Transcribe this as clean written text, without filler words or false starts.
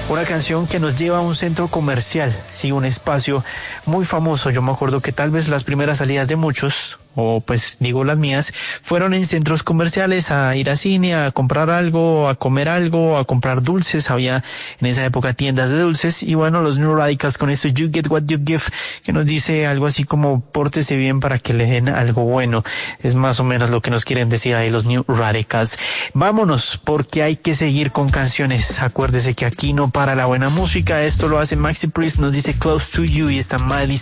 Una canción que nos lleva a un centro comercial, sí, un espacio muy famoso. Yo me acuerdo que tal vez las primeras salidas de muchos, o pues digo las mías, fueron en centros comerciales a ir a cine, a comprar algo, a comer algo, a comprar dulces. Había en esa época tiendas de dulces y bueno, los New Radicals con esto You Get What You Give, que nos dice algo así como pórtese bien para que le den algo bueno. Es más o menos lo que nos quieren decir ahí los New Radicals. Vámonos, porque hay que seguir con canciones. Acuérdese que aquí no para la buena música. Esto lo hace Maxi Priest, nos dice Close to You y está Miley